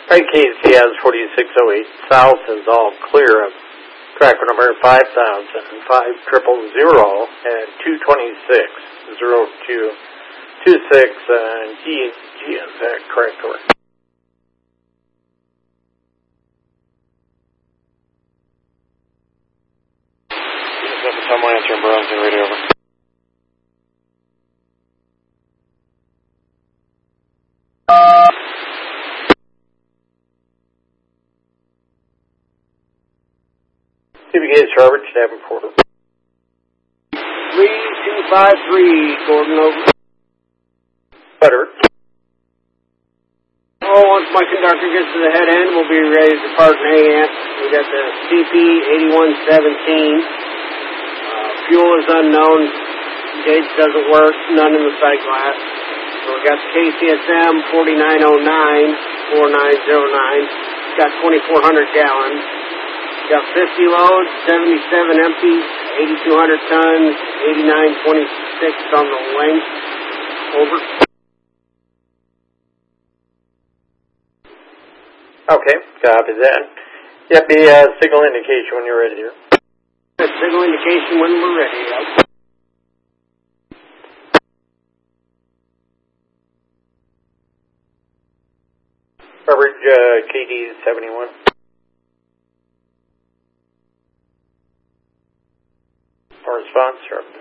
Right, KCS 4608 South is all clear of tracker number 5000 5000 and 226 and G is that correct? Or? Someone answering Burlington radio over. CBK Robert Davenport. 3253 Gordon over. Better. Oh, once my conductor gets to the head end, we'll be ready to depart in AM. We got the CP 8117. Fuel is unknown. Gauge doesn't work. None in the sight glass. So we got the KCSM 4909 4909. Got 2,400 gallons. Got 50 loads, 77 empties, 8,200 tons, 8926 on the length. Over. Okay, copy that. Yep, the signal indication when you're ready here. Signal indication when we're ready. Yep. Coverage KD 71. Response, sir.